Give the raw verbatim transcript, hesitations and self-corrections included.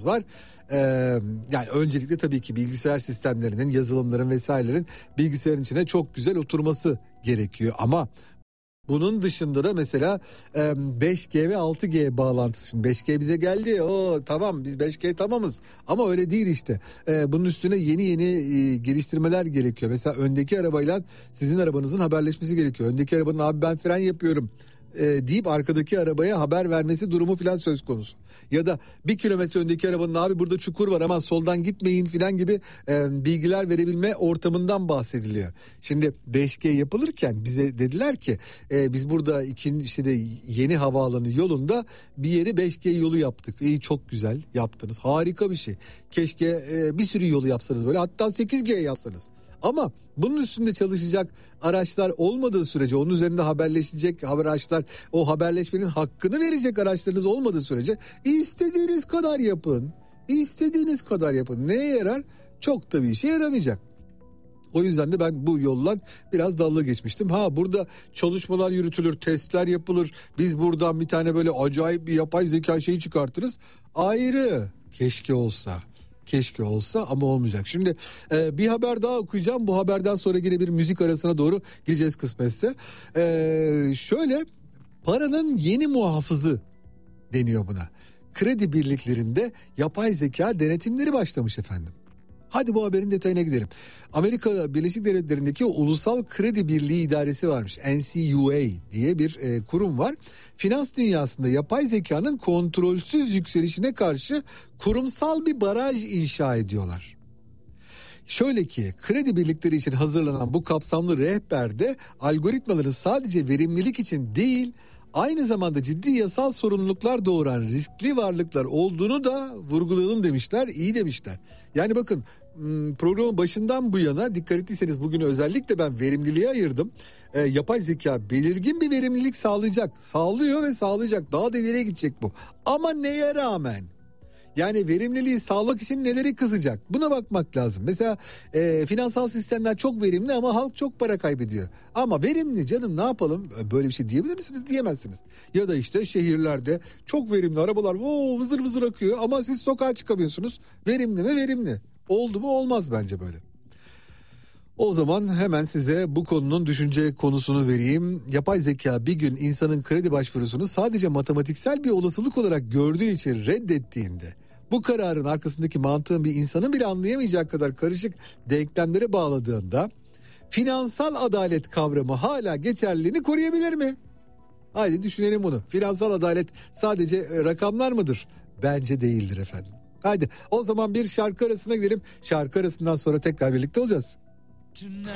sorunlarımız var. Ee, yani öncelikle tabii ki bilgisayar sistemlerinin, yazılımların vesairelerin bilgisayarın içine çok güzel oturması gerekiyor. Ama bunun dışında da mesela beş G ve altı G bağlantısı. Şimdi beş G bize geldi. O tamam, biz beş G tamamız. Ama öyle değil işte. Bunun üstüne yeni yeni geliştirmeler gerekiyor. Mesela öndeki arabayla sizin arabanızın haberleşmesi gerekiyor. Öndeki arabanın abi ben fren yapıyorum E, deyip arkadaki arabaya haber vermesi durumu filan söz konusu. Ya da bir kilometre öndeki arabanın abi burada çukur var ama soldan gitmeyin filan gibi e, bilgiler verebilme ortamından bahsediliyor. Şimdi beş G yapılırken bize dediler ki e, biz burada ikinci işte de yeni havaalanı yolunda bir yeri beş G yolu yaptık. İyi, çok güzel yaptınız, harika bir şey. Keşke e, bir sürü yolu yapsanız böyle, hatta sekiz G yapsanız. Ama bunun üstünde çalışacak araçlar olmadığı sürece, onun üzerinde haberleşecek haber araçlar, o haberleşmenin hakkını verecek araçlarınız olmadığı sürece istediğiniz kadar yapın. İstediğiniz kadar yapın. Neye yarar? Çok da bir işe yaramayacak. O yüzden de ben bu yoldan biraz dalga geçmiştim. Ha, burada çalışmalar yürütülür, testler yapılır. Biz buradan bir tane böyle acayip bir yapay zeka şeyi çıkartırız. Ayrı. Keşke olsa. Keşke olsa ama olmayacak. Şimdi e, bir haber daha okuyacağım. Bu haberden sonra yine bir müzik arasına doğru gideceğiz kısmetse. E, şöyle, paranın yeni muhafızı deniyor buna. Kredi birliklerinde yapay zeka denetimleri başlamış efendim. Hadi bu haberin detayına gidelim. Amerika Birleşik Devletleri'ndeki Ulusal Kredi Birliği İdaresi varmış. N C U A diye bir e, kurum var. Finans dünyasında yapay zekanın kontrolsüz yükselişine karşı kurumsal bir baraj inşa ediyorlar. Şöyle ki, kredi birlikleri için hazırlanan bu kapsamlı rehberde algoritmaların sadece verimlilik için değil, aynı zamanda ciddi yasal sorumluluklar doğuran riskli varlıklar olduğunu da vurgulayalım demişler, iyi demişler. Yani bakın, programın başından bu yana dikkat ettiyseniz bugün özellikle ben verimliliğe ayırdım. E, yapay zeka belirgin bir verimlilik sağlayacak, sağlıyor ve sağlayacak. Daha da ileriye gidecek bu. Ama neye rağmen? Yani verimliliği sağlamak için neleri kızacak? Buna bakmak lazım. Mesela e, finansal sistemler çok verimli ama halk çok para kaybediyor. Ama verimli canım, ne yapalım? Böyle bir şey diyebilir misiniz? Diyemezsiniz. Ya da işte şehirlerde çok verimli arabalar oo, vızır vızır akıyor ama siz sokağa çıkamıyorsunuz. Verimli mi? Verimli. Oldu mu? Olmaz bence böyle. O zaman hemen size bu konunun düşünce konusunu vereyim. Yapay zeka bir gün insanın kredi başvurusunu sadece matematiksel bir olasılık olarak gördüğü için reddettiğinde, bu kararın arkasındaki mantığın bir insanın bile anlayamayacağı kadar karışık denklemlere bağladığında, finansal adalet kavramı hala geçerliliğini koruyabilir mi? Haydi düşünelim bunu. Finansal adalet sadece rakamlar mıdır? Bence değildir efendim. Haydi o zaman bir şarkı arasına gidelim. Şarkı arasından sonra tekrar birlikte olacağız.